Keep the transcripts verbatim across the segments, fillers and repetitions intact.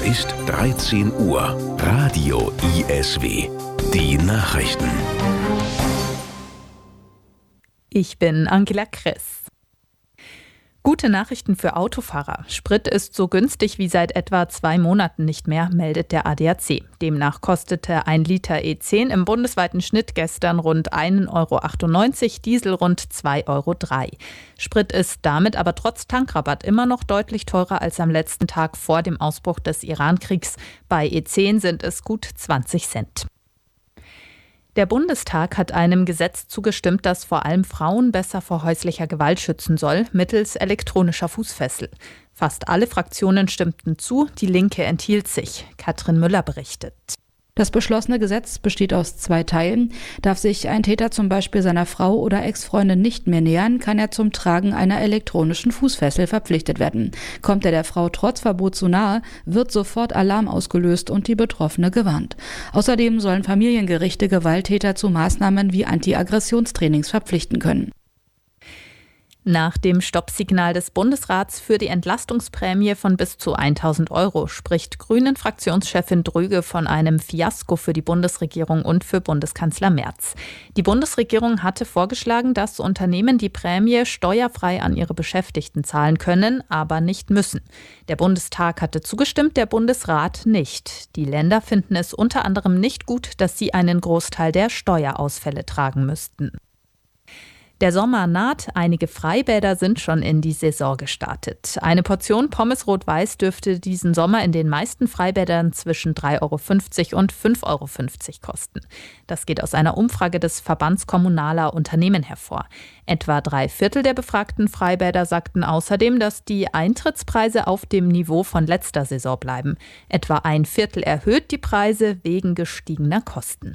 ist dreizehn Uhr. Radio I S W. Die Nachrichten. Ich bin Angela Kress. Gute Nachrichten für Autofahrer. Sprit ist so günstig wie seit etwa zwei Monaten nicht mehr, meldet der A D A C. Demnach kostete ein Liter E zehn im bundesweiten Schnitt gestern rund ein Euro achtundneunzig, Diesel rund zwei Euro drei. Sprit ist damit aber trotz Tankrabatt immer noch deutlich teurer als am letzten Tag vor dem Ausbruch des Iran-Kriegs. Bei E zehn sind es gut zwanzig Cent. Der Bundestag hat einem Gesetz zugestimmt, das vor allem Frauen besser vor häuslicher Gewalt schützen soll, mittels elektronischer Fußfessel. Fast alle Fraktionen stimmten zu, die Linke enthielt sich. Katrin Müller berichtet. Das beschlossene Gesetz besteht aus zwei Teilen. Darf sich ein Täter zum Beispiel seiner Frau oder Ex-Freundin nicht mehr nähern, kann er zum Tragen einer elektronischen Fußfessel verpflichtet werden. Kommt er der Frau trotz Verbot zu nahe, wird sofort Alarm ausgelöst und die Betroffene gewarnt. Außerdem sollen Familiengerichte Gewalttäter zu Maßnahmen wie Anti-Aggressionstrainings verpflichten können. Nach dem Stoppsignal des Bundesrats für die Entlastungsprämie von bis zu tausend Euro spricht Grünen-Fraktionschefin Dröge von einem Fiasko für die Bundesregierung und für Bundeskanzler Merz. Die Bundesregierung hatte vorgeschlagen, dass Unternehmen die Prämie steuerfrei an ihre Beschäftigten zahlen können, aber nicht müssen. Der Bundestag hatte zugestimmt, der Bundesrat nicht. Die Länder finden es unter anderem nicht gut, dass sie einen Großteil der Steuerausfälle tragen müssten. Der Sommer naht, einige Freibäder sind schon in die Saison gestartet. Eine Portion Pommes Rot-Weiß dürfte diesen Sommer in den meisten Freibädern zwischen drei Euro fünfzig und fünf Euro fünfzig kosten. Das geht aus einer Umfrage des Verbands Kommunaler Unternehmen hervor. Etwa drei Viertel der befragten Freibäder sagten außerdem, dass die Eintrittspreise auf dem Niveau von letzter Saison bleiben. Etwa ein Viertel erhöht die Preise wegen gestiegener Kosten.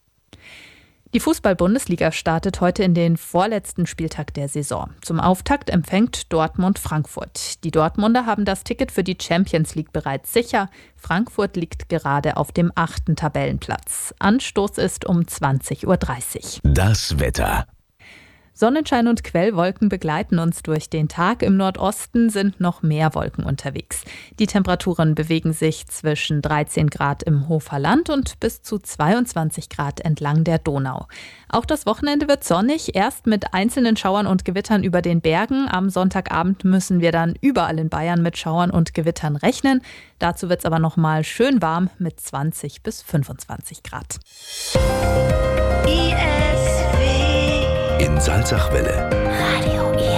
Die Fußball-Bundesliga startet heute in den vorletzten Spieltag der Saison. Zum Auftakt empfängt Dortmund Frankfurt. Die Dortmunder haben das Ticket für die Champions League bereits sicher. Frankfurt liegt gerade auf dem achten Tabellenplatz. Anstoß ist um zwanzig Uhr dreißig. Das Wetter. Sonnenschein und Quellwolken begleiten uns durch den Tag. Im Nordosten sind noch mehr Wolken unterwegs. Die Temperaturen bewegen sich zwischen dreizehn Grad im Hofer Land und bis zu zweiundzwanzig Grad entlang der Donau. Auch das Wochenende wird sonnig, erst mit einzelnen Schauern und Gewittern über den Bergen. Am Sonntagabend müssen wir dann überall in Bayern mit Schauern und Gewittern rechnen. Dazu wird es aber noch mal schön warm mit zwanzig bis fünfundzwanzig Grad. In Salzachwelle.